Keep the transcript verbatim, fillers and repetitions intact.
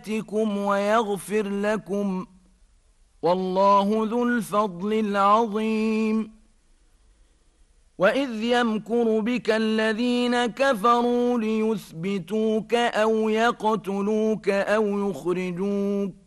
سيئاتكم ويغفر لكم، والله ذو الفضل العظيم. وإذ يمكر بك الذين كفروا ليثبتوك أو يقتلوك أو يخرجوك